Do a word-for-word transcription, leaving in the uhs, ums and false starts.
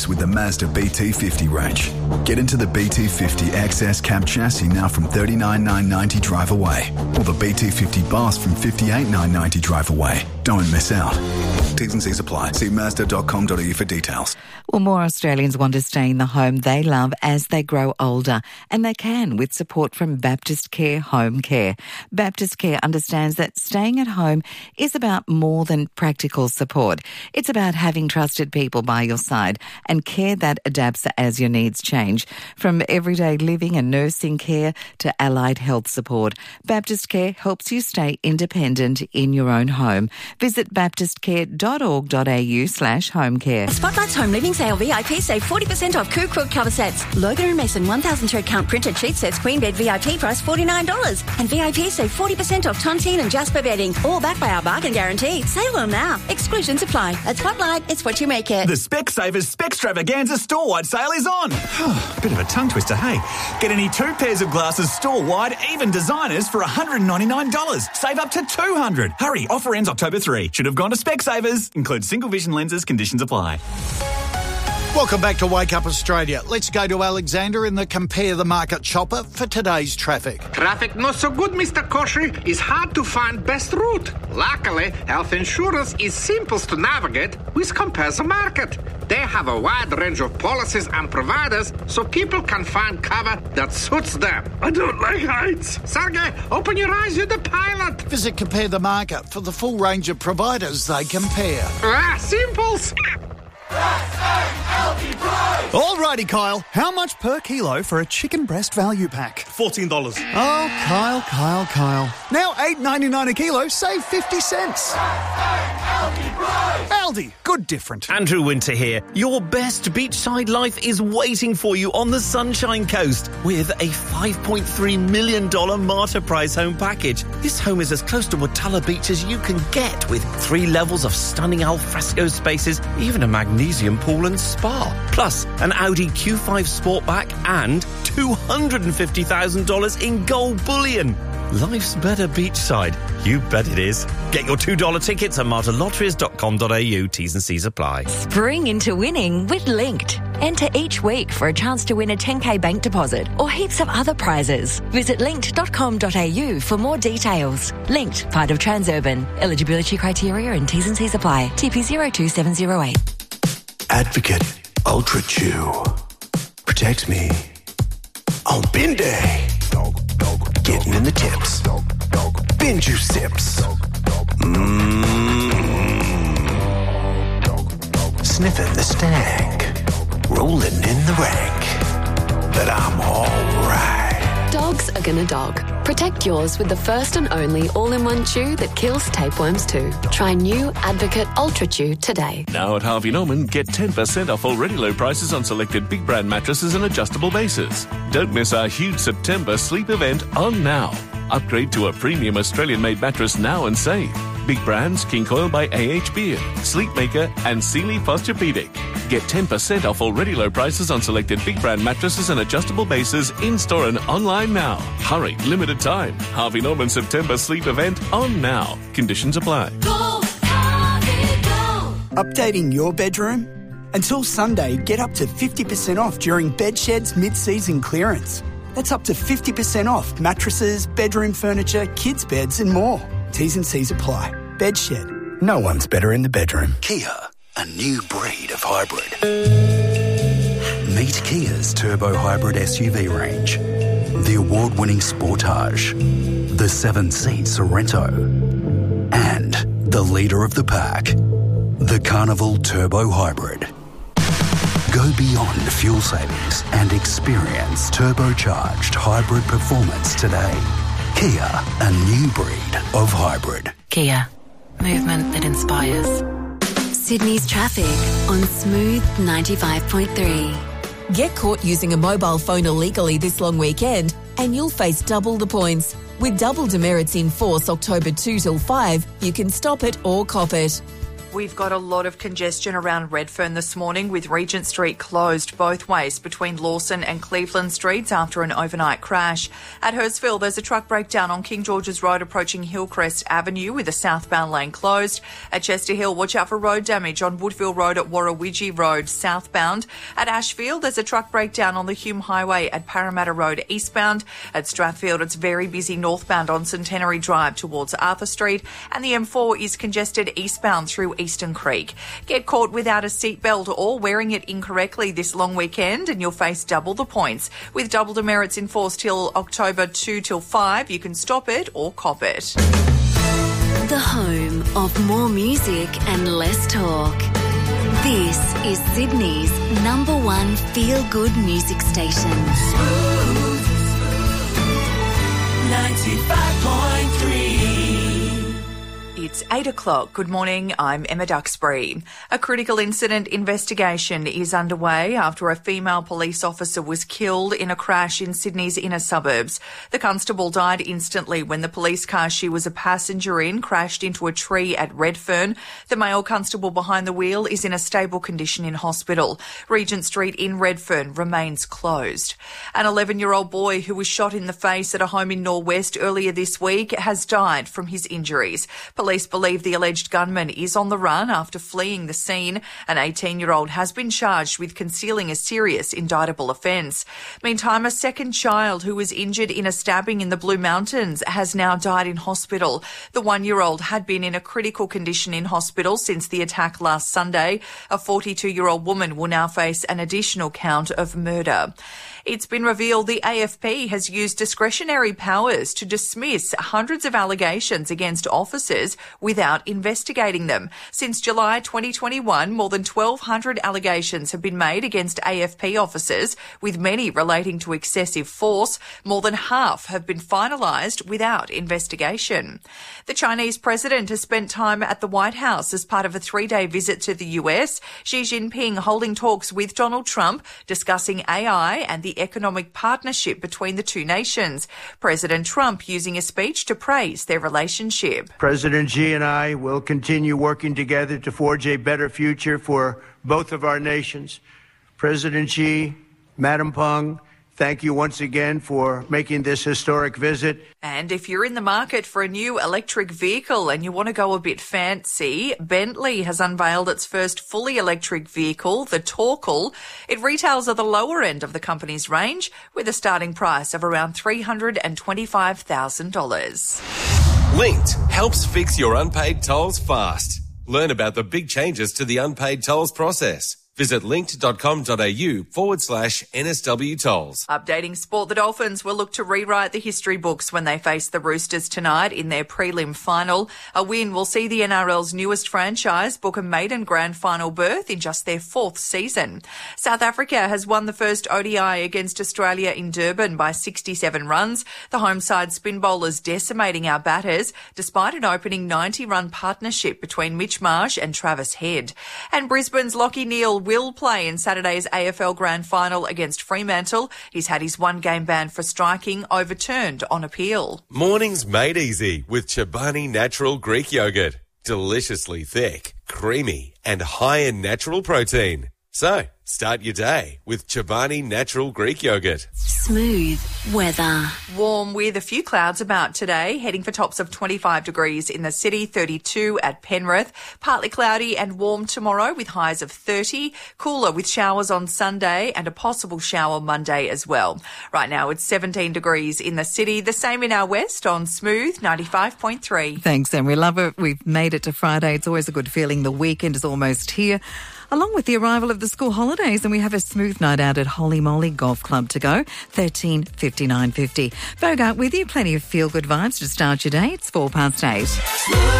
looks with the Mazda B T fifty range. Get into the B T fifty X S cab chassis now from thirty-nine thousand nine hundred ninety dollars drive away, or the B T fifty Bus from fifty-eight thousand nine hundred ninety dollars drive away. Don't miss out. T's and C's apply. See mazda dot com dot a u for details. Well, more Australians want to stay in the home they love as they grow older, and they can with support from Baptist Care Home Care. Baptist Care understands that staying at home is about more than practical support. It's about having trusted people by your side and care that adapts as your needs change. From everyday living and nursing care to allied health support, Baptist Care helps you stay independent in your own home. Visit baptist care dot org dot a u slash home care. Spotlight's Home Living Sale V I P save forty percent off Coo Quilt cover sets. Logan and Mason one thousand thread count printed sheet sets queen bed V I P price forty-nine dollars. And V I P save forty percent off Tontine and Jasper bedding. All backed by our bargain guarantee. Save them now. Exclusions apply. At Spotlight, it's what you make it. The Specsavers Specstravaganza store-wide sale is on. Bit of a tongue twister, hey? Get any two pairs of glasses store-wide, even designers, for one hundred ninety-nine dollars. Save up to two hundred dollars. Hurry, offer ends October third. Should have gone to Specsavers. Includes single vision lenses. Conditions apply. Welcome back to Wake Up Australia. Let's go to Alexander in the Compare the Market chopper for today's traffic. Traffic not so good, Mister Koshy. It's hard to find best route. Luckily, health insurance is simple to navigate with Compare the Market. They have a wide range of policies and providers so people can find cover that suits them. I don't like heights. Sergey, open your eyes, you're the pilot. Visit Compare the Market for the full range of providers they compare. Ah, simples. Alrighty, Kyle. How much per kilo for a chicken breast value pack? fourteen dollars. Oh, Kyle, Kyle, Kyle. Now eight ninety-nine a kilo, save fifty cents. Aldi, good different. Andrew Winter here. Your best beachside life is waiting for you on the Sunshine Coast with a five point three million dollars Martyr Prize home package. This home is as close to Watala Beach as you can get, with three levels of stunning alfresco spaces, even a magnesium pool and spa. Plus, an Audi Q five Sportback and two hundred fifty thousand dollars in gold bullion. Life's better beachside. You bet it is. Get your two dollar tickets at martyr lotteries dot com dot a u. T's and C's apply. Spring into winning with Linked. Enter each week for a chance to win a ten K bank deposit or heaps of other prizes. Visit linked dot com dot a u for more details. Linked, part of Transurban. Eligibility criteria and T's and C's apply. T P zero two seven zero eight. Advocate Ultra Chew. Protects me on bin day. Getting in the tips. Bin juice sips. Mmm. Sniffing the stank. Rolling in the rank. But I'm alright. Dogs are gonna dog. Protect yours with the first and only all-in-one chew that kills tapeworms too. Try new Advocate Ultra Chew today. Now at Harvey Norman, get ten percent off already low prices on selected big brand mattresses and adjustable bases. Don't miss our huge September sleep event on now. Upgrade to a premium Australian-made mattress now and save. Big brands, King Coil by A H Beard, Sleepmaker and Sealy Posturepedic. Get ten percent off already low prices on selected big brand mattresses and adjustable bases in-store and online now. Hurry, limited time. Harvey Norman September sleep event on now. Conditions apply. Go, Harvey, go. Updating your bedroom? Until Sunday, get up to fifty percent off during Bedshed's mid-season clearance. That's up to fifty percent off mattresses, bedroom furniture, kids' beds and more. T's and C's apply. Bedshed. No one's better in the bedroom. Kia, a new breed of hybrid. Meet Kia's turbo hybrid S U V range. The award-winning Sportage, the seven-seat Sorento, and the leader of the pack, the Carnival Turbo Hybrid. Go beyond fuel savings and experience turbocharged hybrid performance today. Kia, a new breed of hybrid. Kia, movement that inspires. Sydney's traffic on Smooth ninety-five point three. Get caught using a mobile phone illegally this long weekend and you'll face double the points. With double demerits in force October second till five, you can stop it or cop it. We've got a lot of congestion around Redfern this morning, with Regent Street closed both ways between Lawson and Cleveland Streets after an overnight crash. At Hurstville, there's a truck breakdown on King George's Road approaching Hillcrest Avenue with a southbound lane closed. At Chester Hill, watch out for road damage on Woodville Road at Warrawidgee Road southbound. At Ashfield, there's a truck breakdown on the Hume Highway at Parramatta Road eastbound. At Strathfield, it's very busy northbound on Centenary Drive towards Arthur Street, and the M four is congested eastbound through Eastern Creek. Get caught without a seatbelt or wearing it incorrectly this long weekend and you'll face double the points. With double demerits enforced till October second till five, you can stop it or cop it. The home of more music and less talk. This is Sydney's number one feel-good music station. Smooth, ninety-five point three. It's eight o'clock. Good morning. I'm Emma Duxbury. A critical incident investigation is underway after a female police officer was killed in a crash in Sydney's inner suburbs. The constable died instantly when the police car she was a passenger in crashed into a tree at Redfern. The male constable behind the wheel is in a stable condition in hospital. Regent Street in Redfern remains closed. An eleven-year-old boy who was shot in the face at a home in Norwest earlier this week has died from his injuries. Police believe the alleged gunman is on the run after fleeing the scene. An eighteen-year-old has been charged with concealing a serious indictable offence. Meantime, a second child who was injured in a stabbing in the Blue Mountains has now died in hospital. The one-year-old had been in a critical condition in hospital since the attack last Sunday. A forty-two-year-old woman will now face an additional count of murder. It's been revealed the A F P has used discretionary powers to dismiss hundreds of allegations against officers without investigating them. Since July twenty twenty-one, more than twelve hundred allegations have been made against A F P officers, with many relating to excessive force. More than half have been finalised without investigation. The Chinese president has spent time at the White House as part of a three-day visit to the U S. Xi Jinping holding talks with Donald Trump, discussing A I and the economic partnership between the two nations. President Trump using a speech to praise their relationship. President Xi and I will continue working together to forge a better future for both of our nations. President Xi, Madam Peng, thank you once again for making this historic visit. And if you're in the market for a new electric vehicle and you want to go a bit fancy, Bentley has unveiled its first fully electric vehicle, the Torkel. It retails at the lower end of the company's range with a starting price of around three hundred twenty-five thousand dollars. Linked helps fix your unpaid tolls fast. Learn about the big changes to the unpaid tolls process. Visit linked.com.au forward slash NSW tolls. Updating sport, the Dolphins will look to rewrite the history books when they face the Roosters tonight in their prelim final. A win will see the N R L's newest franchise book a maiden grand final berth in just their fourth season. South Africa has won the first O D I against Australia in Durban by sixty-seven runs. The home side spin bowlers decimating our batters despite an opening ninety-run partnership between Mitch Marsh and Travis Head. And Brisbane's Lachie Neale will play in Saturday's A F L Grand Final against Fremantle. He's had his one-game ban for striking overturned on appeal. Mornings made easy with Chobani Natural Greek Yogurt. Deliciously thick, creamy and high in natural protein. So, start your day with Chobani Natural Greek Yogurt. Smooth weather. Warm with a few clouds about today, heading for tops of twenty-five degrees in the city, thirty-two at Penrith. Partly cloudy and warm tomorrow with highs of thirty. Cooler with showers on Sunday and a possible shower Monday as well. Right now it's seventeen degrees in the city, the same in our west on Smooth ninety-five point three. Thanks, and we love it. We've made it to Friday. It's always a good feeling. The weekend is almost here, along with the arrival of the school holidays, and we have a smooth night out at Holy Moly Golf Club to go, thirteen fifty-nine fifty. Bogart with you, plenty of feel-good vibes to start your day. It's four past eight.